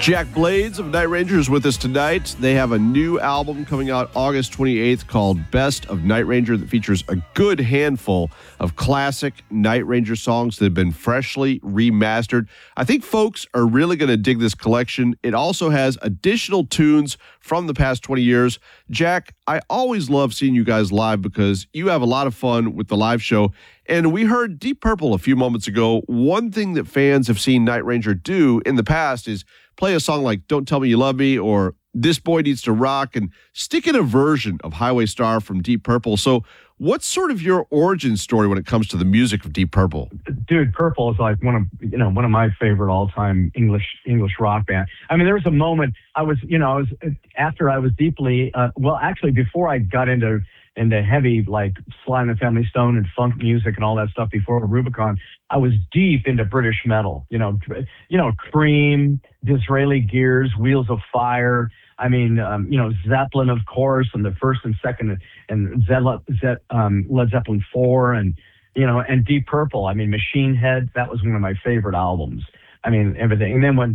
Jack Blades of Night Ranger is with us tonight. They have a new album coming out August 28th called Best of Night Ranger that features a good handful of classic Night Ranger songs that have been freshly remastered. I think folks are really going to dig this collection. It also has additional tunes from the past 20 years. Jack, I always love seeing you guys live because you have a lot of fun with the live show. And we heard Deep Purple a few moments ago. One thing that fans have seen Night Ranger do in the past is play a song like Don't Tell Me You Love Me or This Boy Needs to Rock and stick in a version of Highway Star from Deep Purple. So what's sort of your origin story when it comes to the music of Deep Purple? Dude, Purple is like one of my favorite all-time English rock band. I mean, there was a moment after I was deeply before I got into heavy like Sly and the Family Stone and funk music and all that stuff before Rubicon, I was deep into British metal. Cream, Disraeli Gears, Wheels of Fire. I mean, Zeppelin, of course, and the first and second, and Led Zeppelin 4, and Deep Purple. I mean, Machine Head. That was one of my favorite albums. I mean, everything. And then when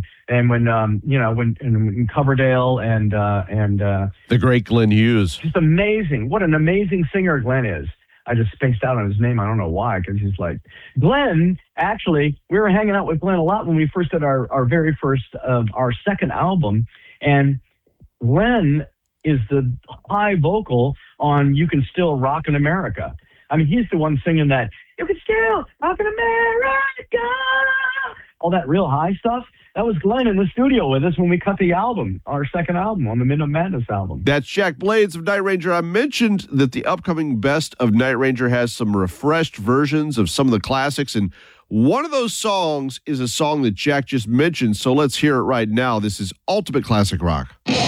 Coverdale and the great Glenn Hughes. Just amazing. What an amazing singer Glenn is. I just spaced out on his name. I don't know why, because he's like Glenn. Actually, we were hanging out with Glenn a lot when we first did our very first our second album, and Glenn is the high vocal on "You Can Still Rock in America." I mean, he's the one singing that "You Can Still Rock in America," all that real high stuff. That was Glenn in the studio with us when we cut the album, our second album on the Midnight Madness album. That's Jack Blades of Night Ranger. I mentioned that the upcoming Best of Night Ranger has some refreshed versions of some of the classics, and one of those songs is a song that Jack just mentioned, so let's hear it right now. This is Ultimate Classic Rock.